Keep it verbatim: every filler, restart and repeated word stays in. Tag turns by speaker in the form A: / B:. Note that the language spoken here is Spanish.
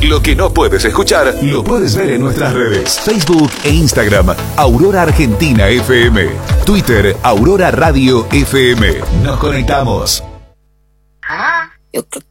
A: Lo que no puedes escuchar, lo puedes ver en nuestras redes. Facebook e Instagram, Aurora Argentina F M. Twitter, Aurora Radio F M. Nos conectamos.
B: Yo creo